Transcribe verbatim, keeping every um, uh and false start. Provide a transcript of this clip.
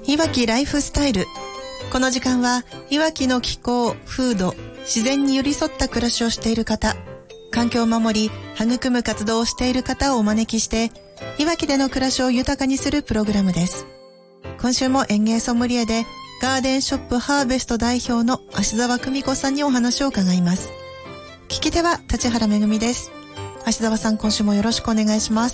いわきライフスタイル。この時間はいわきの気候、風土、自然に寄り添った暮らしをしている方、環境を守り育む活動をしている方をお招きして、いわきでの暮らしを豊かにするプログラムです。今週も園芸ソムリエでガーデンショップハーベスト代表の芦沢久美子さんにお話を伺います。聞き手は立原めぐみです。芦沢さん、今週もよろしくお願いします。